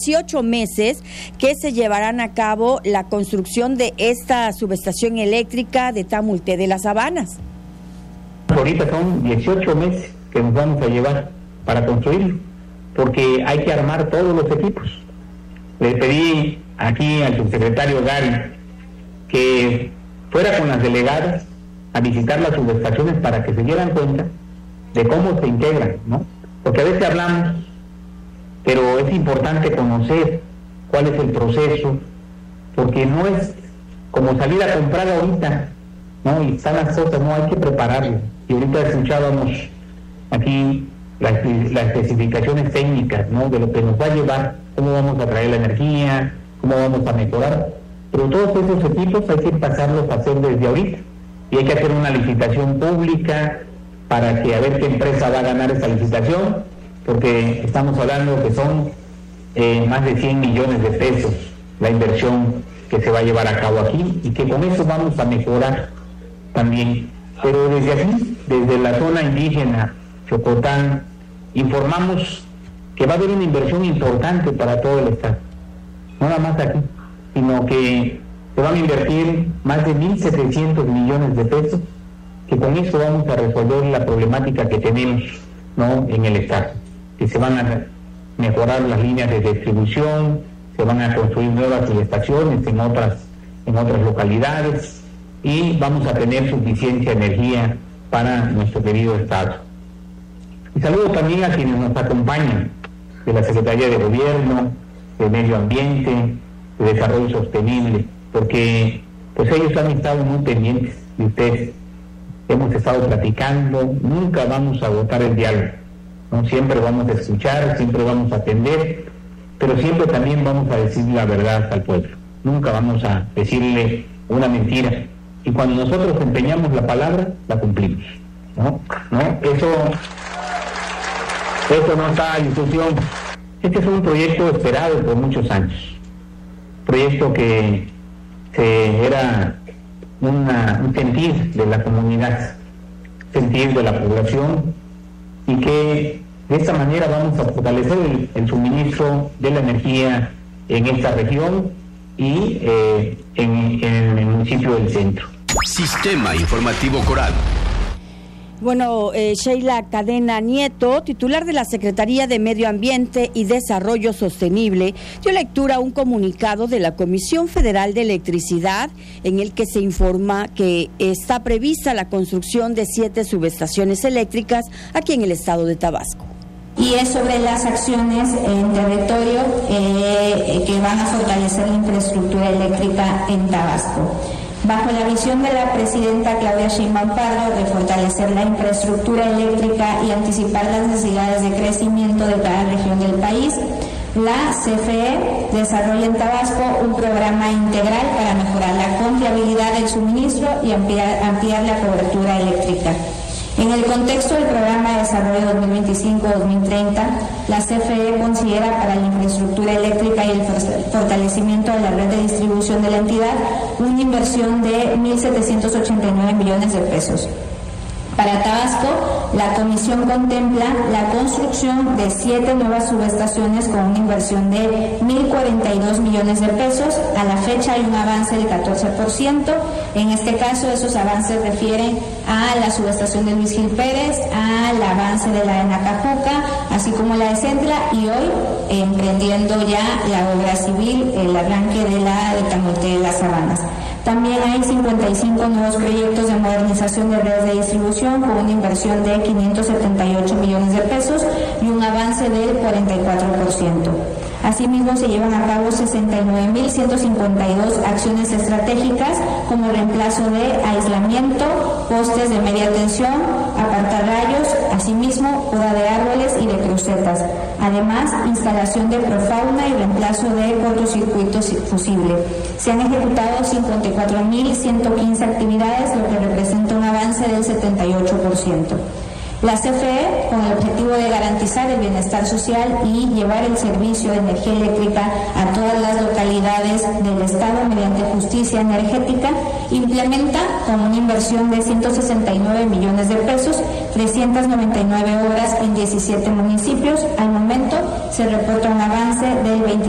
18 meses que se llevarán a cabo la construcción de esta subestación eléctrica de Tamulte de las Sabanas. Ahorita son 18 meses que nos vamos a llevar para construirlo, porque hay que armar todos los equipos. Le pedí aquí al subsecretario Gary que fuera con las delegadas a visitar las subestaciones para que se dieran cuenta de cómo se integran, ¿no? Porque a veces hablamos, pero es importante conocer cuál es el proceso, porque no es como salir a comprar ahorita, ¿no? Y están las cosas, no, hay que prepararlo. Y ahorita escuchábamos aquí las especificaciones técnicas, ¿no? De lo que nos va a llevar, cómo vamos a traer la energía, cómo vamos a mejorar. Pero todos esos equipos hay que pasarlos a hacer desde ahorita. Y hay que hacer una licitación pública para que a ver qué empresa va a ganar esa licitación, porque estamos hablando que son más de 100 millones de pesos la inversión que se va a llevar a cabo aquí, y que con eso vamos a mejorar también. Pero desde aquí, desde la zona indígena Chocotán, informamos que va a haber una inversión importante para todo el estado, no nada más aquí, sino que se van a invertir más de 1.700 millones de pesos, que con eso vamos a resolver la problemática que tenemos, ¿no?, en el estado, que se van a mejorar las líneas de distribución, se van a construir nuevas subestaciones en otras localidades, y vamos a tener suficiencia de energía para nuestro querido estado. Y saludo también a quienes nos acompañan de la Secretaría de Gobierno, de Medio Ambiente, de Desarrollo Sostenible, porque pues ellos han estado muy pendientes de ustedes. Hemos estado platicando, nunca vamos a agotar el diálogo, ¿no? Siempre vamos a escuchar, siempre vamos a atender, pero siempre también vamos a decir la verdad al pueblo. Nunca vamos a decirle una mentira. Y cuando nosotros empeñamos la palabra, la cumplimos, ¿no? Eso no está en discusión. Este es un proyecto esperado por muchos años. Proyecto que era un sentir de la comunidad, sentir de la población, y que de esta manera vamos a fortalecer el suministro de la energía en esta región y en el municipio del centro. Sistema Informativo Coral. Bueno, Sheila Cadena Nieto, titular de la Secretaría de Medio Ambiente y Desarrollo Sostenible, dio lectura a un comunicado de la Comisión Federal de Electricidad en el que se informa que está prevista la construcción de 7 subestaciones eléctricas aquí en el estado de Tabasco. Y es sobre las acciones en territorio que van a fortalecer la infraestructura eléctrica en Tabasco. Bajo la visión de la presidenta Claudia Sheinbaum Pardo de fortalecer la infraestructura eléctrica y anticipar las necesidades de crecimiento de cada región del país, la CFE desarrolla en Tabasco un programa integral para mejorar la confiabilidad del suministro y ampliar la cobertura eléctrica. En el contexto del Programa de Desarrollo 2025-2030, la CFE considera para la infraestructura eléctrica y el fortalecimiento de la red de distribución de la entidad una inversión de 1.789 millones de pesos. Para Tabasco, la comisión contempla la construcción de 7 nuevas subestaciones con una inversión de 1.042 millones de pesos. A la fecha hay un avance del 14%. En este caso, esos avances refieren a la subestación de Luis Gil Pérez, al avance de la de Nacajuca, así como la de Centla, y hoy emprendiendo ya la obra civil, el arranque de la de Tamulte de las Sabanas. También hay 55 nuevos proyectos de modernización de redes de distribución con una inversión de 578 millones de pesos y un avance del 44%. Asimismo, se llevan a cabo 69.152 acciones estratégicas como reemplazo de aislamiento, postes de media tensión, apartarrayos, asimismo poda de árboles y de crucetas. Además, instalación de profauna y reemplazo de cortocircuitos fusible. Se han ejecutado 54.115 actividades, lo que representa un avance del 78%. La CFE, con el objetivo de garantizar el bienestar social y llevar el servicio de energía eléctrica a todas las localidades del Estado mediante justicia energética, implementa con una inversión de 169 millones de pesos, 399 obras en 17 municipios. Al momento se reporta un avance del 20%.